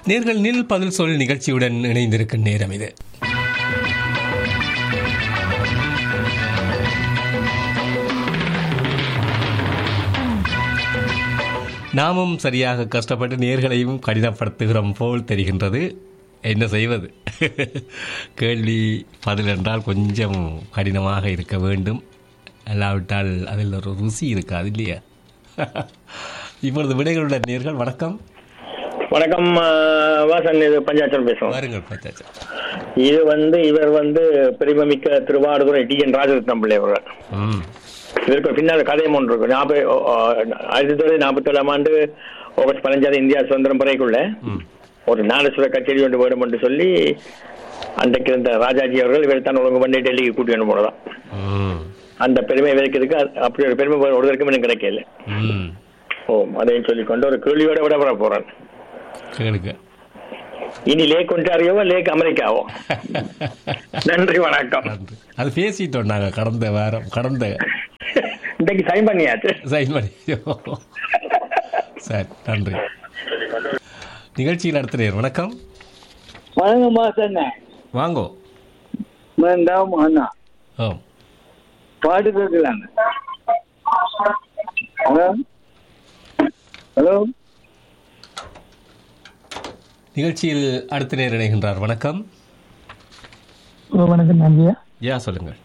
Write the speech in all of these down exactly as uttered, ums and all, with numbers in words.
நேர்கள் நில் பதில் சொல் நிகழ்ச்சியுடன் இணைந்திருக்கும் நேரம் இது. நாமும் சரியாக கஷ்டப்பட்டு நேர்களையும் கடினப்படுத்துகிறோம் போல் தெரிகின்றது. என்ன செய்வது? கேள்வி பதில் என்றால் கொஞ்சம் கடினமாக இருக்க வேண்டும், அல்லாவிட்டால் அதில் ஒரு ருசி இருக்காது இல்லையா? இப்பொழுது விடைகளுள்ள நேர்கள் வணக்கம். வணக்கம் வாசன், இது பஞ்சாச்சரம் பேசுவோம். வாருங்கள் பஞ்சாச்சரம். இது வந்து இவர் வந்து பெருமைமிக்க திருவாடுதுறை டி என் ராஜரத்னம் பிள்ளை அவர்கள். இதற்கு பின்னால் கதையும் ஒன்று இருக்கு. நாற்பது ஆயிரத்தி தொள்ளாயிரத்தி நாற்பத்தி ஏழாம் ஆண்டு ஆகஸ்ட் பதினஞ்சாவது இந்தியா சுதந்திரம் பிறகுள்ள ஒரு நாடசுர கச்சேரி ஒன்று வேணும் என்று சொல்லி அன்றைக்கு இருந்த ராஜாஜி அவர்கள் இவர் தான் ஒழுங்கு பண்ணி டெல்லிக்கு கூட்டிட்டு போனதான். அந்த பெருமை விதைக்கிறதுக்கு அப்படி ஒரு பெருமை ஒருவருக்கும் எனக்கு கிடைக்கல. ஓ, அதையும் சொல்லிக்கொண்டு ஒரு கேள்வியோட விட வர போறேன். இனி லேக் ஒன்றாரியோவோ லேக் அமெரிக்காவோ? நன்றி, வணக்கம். அது பேசிட்டோம் நாங்க கடந்த வாரம், கடந்த இன்றைக்கு சைன் பண்ணியாச்சு. சைன் பண்ணி சரி, நன்றி. நிகழ்ச்சியில் அடுத்த நேர் வணக்கம். வணக்கம் மாசண்ணே. வாங்கோ. வேண்டாம் அண்ணா. ஓ, பாட்டு கேட்கலாங்க. Hello hello. நிகழ்ச்சியில் அடுத்த நேர் இணைகின்றார். வணக்கம். வணக்கம் நம்பியா. யா, சொல்லுங்கள்.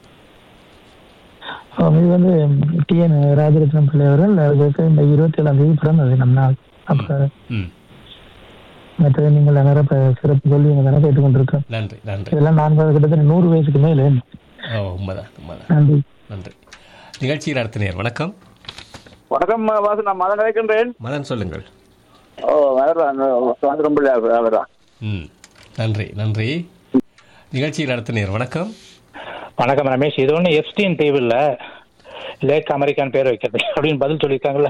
இது வந்து டி என் ராஜரத்னம் பிள்ளை அவர்கள் அதுக்கு இந்த இருபத்தி ஏழாம் தேதி பிறந்தது நம் நாள். அப்ப மற்றது நீங்கள் நிறைய சிறப்பு சொல்லி எங்க தானே கேட்டுக்கொண்டிருக்கோம். நன்றி நன்றி. இதெல்லாம் நான்கு கிட்டத்தட்ட நூறு வயசுக்கு மேல. உண்மைதான் உண்மைதான். நன்றி நன்றி. நிகழ்ச்சியில் அடுத்த நேர் வணக்கம். வணக்கம் வாசன், நான் மதன் அழைக்கின்றேன். மதன், சொல்லுங்கள். ஓ, சுதந்திரம் பிள்ளை அவரா? ம், நன்றி நன்றி. நிகழ்ச்சியில் அடுத்த நேர் வணக்கம். வணக்கம் ரமேஷ். இது ஒன்று எப்ஸ்டீன் டேபிள்ல லேக் அமெரிக்கான் பேர் வைக்கிறது அப்படின்னு பதில் சொல்லியிருக்காங்கல்ல.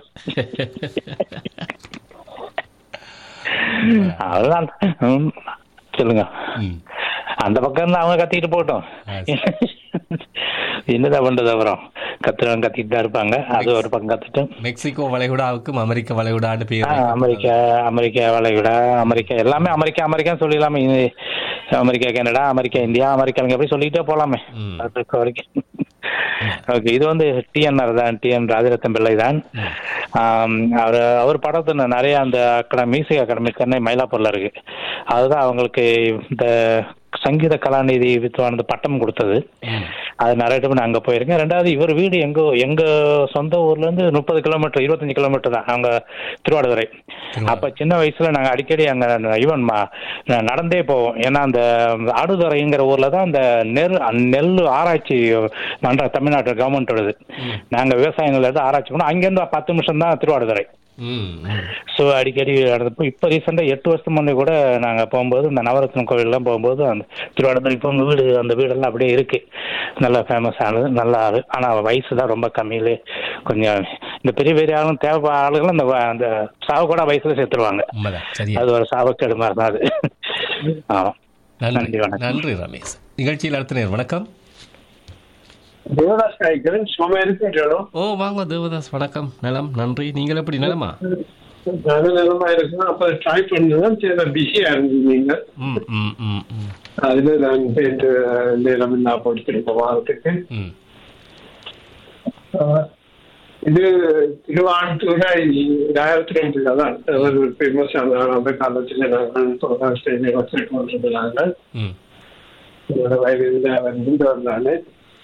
அதுதான் சொல்லுங்க. அந்த பக்கம் இருந்து அவங்க கத்திட்டு போட்டோம், என்னதான் பண்றது? அப்புறம் கத்துறவங்க கத்திட்டு தான் இருப்பாங்க. அது ஒரு பக்கம் கத்துட்டு மெக்சிகோ வளைகுடாவுக்கும் அமெரிக்க வளைகுடான்னு பேர். அமெரிக்கா அமெரிக்கா வளைகுடா, அமெரிக்கா எல்லாமே America அமெரிக்கான்னு சொல்லிடலாமே. America Canada, America India, America அப்படி சொல்லிக்கிட்டே போலாமே வரைக்கும். ஓகே, இது வந்து டிஎன்ஆர் தான், டி என் ராஜரத்னம் பிள்ளை தான். அவர் அவர் படத்துல நிறைய அந்த அகாடமி, மியூசிக் அகாடமி சென்னை மயிலாப்பூர்ல இருக்கு. அதுதான் அவங்களுக்கு இந்த சங்கீத கலாநிதி வித்வானது பட்டம் கொடுத்தது. அது நிறைய டைம் நான் அங்கே போயிருக்கேன். ரெண்டாவது இவர் வீடு எங்க எங்க சொந்த ஊர்ல இருந்து முப்பது கிலோமீட்டர் இருபத்தஞ்சு கிலோமீட்டர் தான் அவங்க திருவாடுதுறை. அப்ப சின்ன வயசுல நாங்க அடிக்கடி அங்க ஈவன் நடந்தே போவோம். ஏன்னா அந்த ஆடுதுறைங்கிற ஊர்ல தான் அந்த நெல் நெல் ஆராய்ச்சி மன்ற தமிழ்நாட்டு கவர்மெண்டோடது. நாங்க விவசாயங்கள்ல இருந்து ஆராய்ச்சி பண்ணோம். அங்கிருந்து பத்து நிமிஷம் தான் திருவாடுதுறை. ஸோ அடிக்கடி நடந்தப்போ இப்போ ரீசெண்டாக எட்டு வருஷம் முன்னே கூட நாங்கள் போகும்போது இந்த நவரத்னம் கோவில்லாம் போகும்போது அந்த திருவாடுதுறை இப்போ உங்கள் வீடு அந்த வீடெல்லாம் அப்படியே இருக்கு. நல்லா ஃபேமஸ் ஆனது, நல்லா ஆளு. ஆனால் வயசு தான் ரொம்ப கம்மியிலே. கொஞ்சம் இந்த பெரிய பெரிய ஆளும் தேவை ஆளுகளும் அந்த அந்த சாவு கூட வயசுல சேர்த்துருவாங்க. அது ஒரு சாவக்கேடு மாதிரி தான் அது. ஆமாம், நன்றி. நன்றி ரமேஷ். நிகழ்ச்சியில் அடுத்த நேர் வணக்கம். தேவதாஸ் காய்க்கிறேன். சும்மா இருக்கீங்களோ? ஓ, வாங்க தேவதாஸ். வணக்கம். நலம், நன்றி. நீங்கள் எப்படி? நலமா? நல்ல நிலமா இருக்குன்னா அப்ப ட்ரை பண்ணுதான். சரி, பிஸியா இருந்தீங்க. அதுல நான் போயிட்டு நேரம் நான் போட்டுருக்கேன் வாரத்துக்கு. இது திருவாரூரை ராயரத்னம் ரெண்டுல தான் ஒரு ஃபேமஸ் ஆன அந்த காலத்துல நாங்கள் வச்சிருக்கோம். என்னோட வயதுல வந்து வந்தாலே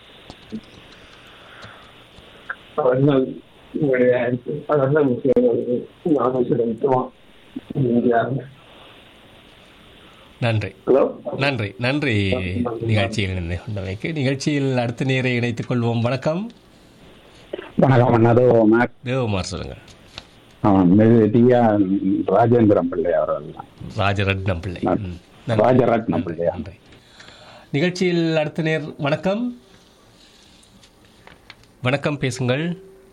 நன்றி நன்றி நன்றி. நிகழ்ச்சியில் கொண்டமைக்கு நிகழ்ச்சியில் அடுத்த நேரை இணைத்துக் கொள்வோம். வணக்கம். வணக்கம் அண்ணா. தேவகுமார். தேவகுமார், சொல்லுங்கள். ராஜேந்திரம் பிள்ளை அவர்கள். ராஜரத்னம் பிள்ளை. ராஜரத்னம் பிள்ளை. நன்றி. நிகழ்ச்சியில் அடுத்த நேர் வணக்கம். வணக்கம், பேசுங்கள்.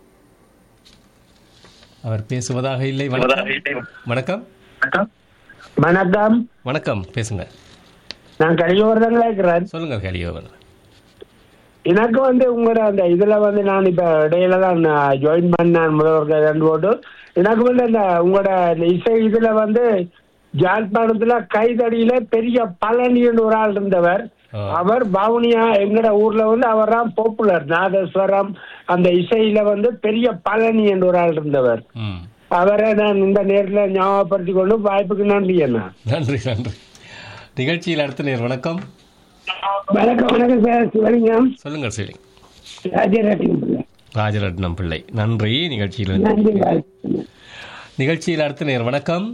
அவர் பேசுவதாக இல்லை. வணக்கம். வணக்கம் வணக்கம் வணக்கம், பேசுங்க. நான் கலியோவர்தான் கேட்கிறேன். சொல்லுங்க கலியோவர். எனக்கு வந்து உங்களோட அந்த இதுல வந்து நான் இப்ப இடையில தான் ஜாயின் பண்ணேன் முதல்வர் ரெண்டு போட்டு. எனக்கு வந்து அந்த உங்களோட இசை இதுல வந்து ஜாழ்ப்பாணத்துல கைதடியில பெரிய பழனின்னு ஒரு ஆள் இருந்தவர். அவர் பவுனியா எங்கட ஊர்ல வந்து அவர் தான் பாப்புலர். நாதஸ்வரம் அந்த இசையில வந்து பெரிய பழனி என்று ஒரு ஆள் இருந்தவர். அவரை நான் இந்த நேரத்தில் ஞாபகப்படுத்தி கொண்டு வாய்ப்புக்கு நன்றி அண்ணா. நன்றி நன்றி. நிகழ்ச்சியில் அடுத்த நேர் வணக்கம். வணக்கம் வணக்கம் சார். சிவலிங்கம் சொல்லுங்கள் சிவலிங்கம். ராஜரட்னம் பிள்ளை. ராஜரட்னம் பிள்ளை நன்றி. நிகழ்ச்சியில் நிகழ்ச்சியில் அடுத்த நேர் வணக்கம்.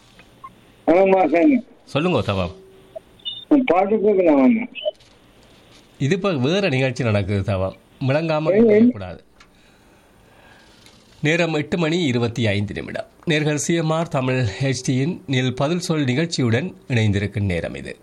சொல்லுங்க தவம். இது இப்போ வேற நிகழ்ச்சி நடக்குது தவம், விளங்காமல் கூடாது. நேரம் எட்டு மணி இருபத்தி ஐந்து நிமிடம். நேர்கள் சிஎம்ஆர் தமிழ் ஹெச்டியின் நில் பதில் சொல் நிகழ்ச்சியுடன் இணைந்திருக்கும் நேரம் இது.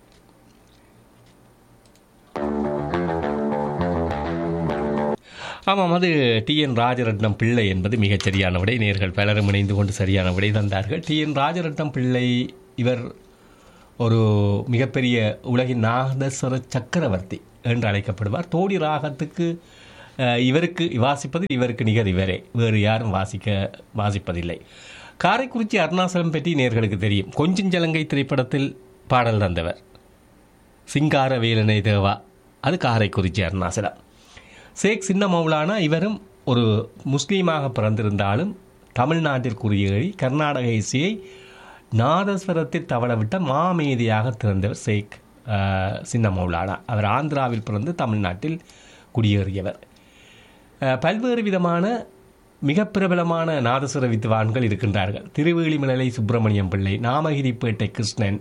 ஆமாம், அது டி என் ராஜரட்னம் பிள்ளை என்பது மிகச் சரியான விடை. நேர்கள் பலரும் இணைந்து கொண்டு சரியான விடை தந்தார்கள். டி என் ராஜரட்னம் பிள்ளை இவர் ஒரு மிகப்பெரிய உலகின் நாதஸ்வர சக்கரவர்த்தி என்று அழைக்கப்படுவார். தோடி ராகத்துக்கு இவருக்கு வாசிப்பது இவருக்கு நிகர் இவரே, வேறு யாரும் வாசிக்க வாசிப்பதில்லை. காரைக்குறிச்சி அருணாசலம் பற்றி நேர்களுக்கு தெரியும். கொஞ்சஞ்சலங்கை திரைப்படத்தில் பாடல் தந்தவர் சிங்கார வேலனை தேவா, அது காரைக்குறிச்சி அருணாசலம். ஷேக் சின்ன மௌலானா இவரும் ஒரு முஸ்லீமாக பிறந்திருந்தாலும் தமிழ்நாட்டில் குடியேறி கர்நாடக இசையை நாதஸ்வரத்தில் தவளவிட்ட மாமேதியாக திறந்தவர் ஷேக் சின்ன மௌலானா. அவர் ஆந்திராவில் பிறந்து தமிழ்நாட்டில் குடியேறியவர். பல்வேறு விதமான மிக பிரபலமான நாதஸ்வர வித்வான்கள் இருக்கின்றார்கள். திருவேலிமலை சுப்பிரமணியம் பிள்ளை, நாமகிரிப்பேட்டை கிருஷ்ணன்,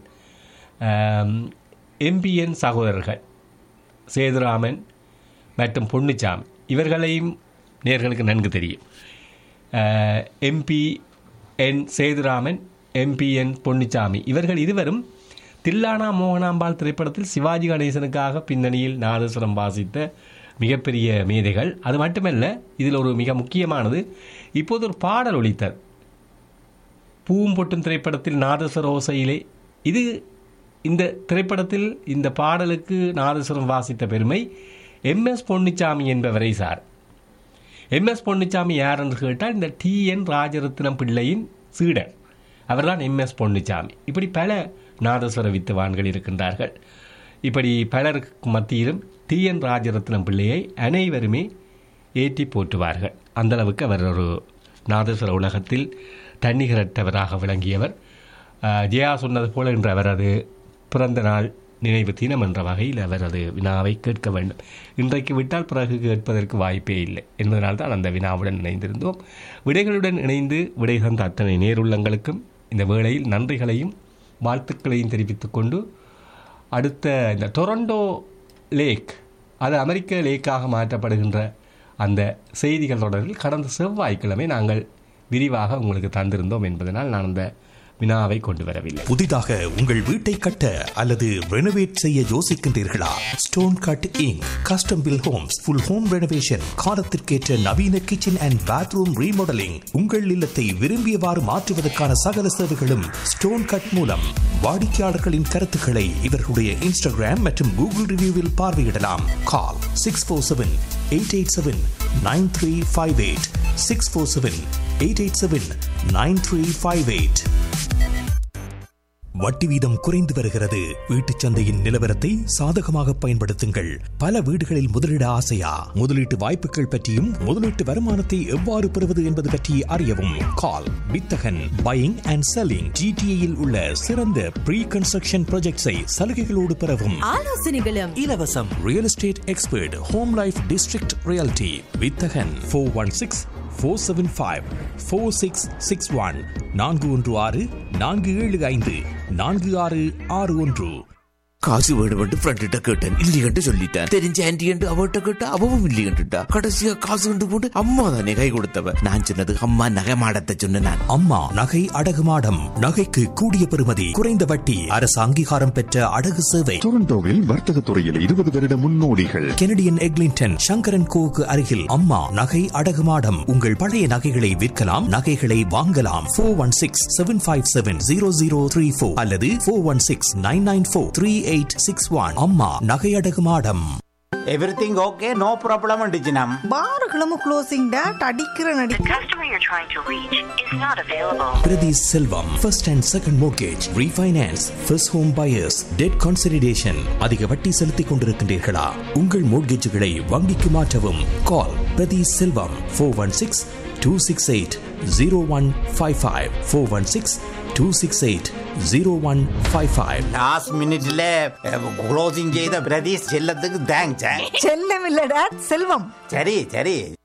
எம்பிஎன் சகோதரர்கள் சேதுராமன் மற்றும் பொன்னுச்சாமி, இவர்களையும் நேர்களுக்கு நன்கு தெரியும். எம்பி என் சேதுராமன், எம்பிஎன் பொன்னுச்சாமி இவர்கள் இருவரும் தில்லானா மோகனாம்பாள் திரைப்படத்தில் சிவாஜி கணேசனுக்காக பின்னணியில் நாதஸ்வரம் வாசித்த மிகப்பெரிய மேதைகள். அது மட்டுமல்ல, இதில் ஒரு மிக முக்கியமானது, இப்போது ஒரு பாடல் ஒலித்தது பூம்பொட்டும் திரைப்படத்தில் நாதஸ்வர ஓசையிலே. இது இந்த திரைப்படத்தில் இந்த பாடலுக்கு நாதஸ்வரம் வாசித்த பெருமை எம் எஸ் பொன்னுச்சாமி என்பவரை சார். எம் எஸ் பொன்னுச்சாமி யார் என்று கேட்டால் இந்த டி என் ராஜரத்னம் பிள்ளையின் சீடர், அவர்தான் எம் எஸ் பொன்னுச்சாமி. இப்படி பல நாதஸ்வர வித்துவான்கள் இருக்கின்றார்கள். இப்படி பலருக்கு மத்தியிலும் டி என் ராஜரத்னம் பிள்ளையை அனைவருமே ஏற்றி போற்றுவார்கள். அந்தளவுக்கு அவர் ஒரு நாதஸ்வர உலகத்தில் தன்னிகரற்றவராக விளங்கியவர். ஜெயா சொன்னது போல இன்று அவரது பிறந்த நாள் நினைவு தினம் என்ற வகையில் அவரது வினாவை கேட்க வேண்டும். இன்றைக்கு விட்டால் பிறகு கேட்பதற்கு வாய்ப்பே இல்லை என்பதனால்தான் அந்த வினாவுடன் இணைந்திருந்தோம். விடைகளுடன் இணைந்து விடை தந்த அத்தனை நேருள்ளங்களுக்கும் இந்த வேளையில் நன்றிகளையும் வாழ்த்துக்களையும் தெரிவித்துக் கொண்டு, அடுத்த இந்த டொரண்டோ லேக், அது அமெரிக்க லேக்காக மாற்றப்படுகின்ற அந்த செய்திகள் தொடரில் கடந்த செவ்வாய்க்கிழமை நாங்கள் விரிவாக உங்களுக்கு தந்திருந்தோம் என்பதனால் நான் அந்த வினாவை கொண்டு வரவில்லை. புதிதாக உங்கள் வீட்டை கட்ட அல்லது ரெனோவேட் செய்ய யோசிக்கின்றீர்களா? Stone cut ink custom bill Holmes full home renovation, காலத்திற்கேற்ற நவீன கிச்சன் அண்ட் பாத்ரூம் ரீமாடலிங், உங்கள் இல்லத்தை விரும்பியவாறு மாற்றுவதற்கான சகல சேவைகளும் ஸ்டோன் கட் மூலம். வாடிக்கையாளர்களின் கருத்துக்களை இவர்களுடைய இன்ஸ்டாகிராம் மற்றும் கூகுள் ரிவ்யூவில் பார்வையிடலாம். கால் six four seven eight eight seven nine three five eight six four seven eight eight seven nine three five eight. வட்டி வீதம் குறைந்து வருகிறது. வீட்டுச் சந்தையின் நிலவரத்தை சாதகமாக பயன்படுத்துங்கள். பல வீடுகளில் முதலீடு ஆசையா? முதலீட்டு வாய்ப்புகள் பற்றியும் முதலீட்டு வருமானத்தை எவ்வாறு பெறுவது என்பது பற்றி அறியவும். கால் வித்தகன் பையிங் அண்ட் செல்லிங். ஜிடிஏயில் உள்ள சிறந்த ப்ரீ கன்ஸ்ட்ரக்ஷன் ப்ராஜெக்ட்ஸை சலுகைகளோடு பெறவும். ஆலோசனைகளும் இலவசம். Real estate expert home life district reality வித்தகன் four one six four seven five four six six one நான்கு ஒன்று ஆறு நான்கு ஏழு ஐந்து நான்கு ஆறு ஆறு ஒன்று. காசு வேணுமென்று ஃப்ரெண்ட்ட கேட்டேன், இல்லையென்று சொல்லிட்டேன். தெரிஞ்ச ஆன்டி என்று அவட்ட கேட்டா அவவும் இல்லையென்றுட்டா. கடைசியா காசு கொண்டு போட்டு அம்மா தானே கை கொடுத்தவ. நான் சொன்னது அம்மா நகை மாடத்தை சொன்ன நான். அம்மா நகை அடகு மாடம். நகைக்கு கூடிய பெறுமதி, குறைந்த வட்டி, அரசு அங்கீகாரம் பெற்ற அடகு சேவை. டொரண்டோவில் வர்த்தக துறையில் இருபது வருட முன்னோடிகள். கெனடியன் எக்லிங்டன் சங்கரன் கோவுக்கு அருகில் அம்மா நகை அடகு மாடம். உங்கள் பழைய நகைகளை விற்கலாம், நகைகளை வாங்கலாம். Four one six seven five seven zero zero three four அல்லது four one six nine nine four three eight six one. அம்மா நகை அடகு மாடம். Everything okay, no problem. பாருகளும் closing date அடிக்கிற நடி. you're trying to reach is not available. Prati Selvam, first and second mortgage, refinance, first home buyers, debt consolidation. அதிக வட்டி செலுத்திக் கொண்டிருக்கின்றீர்களா? உங்கள் மோட்கேஜுகளை வங்கிக்கு மாற்றவும். கால் பிரதி செல்வம் four one six two six eight zero one five five four one six two six eight zero one five five. Last மினிட்ல closing செய்த பிரதீஷ் செல்லத்துக்கு தேங்க்ஸ். செல்லம் இல்லடா செல்வம். சரி சரி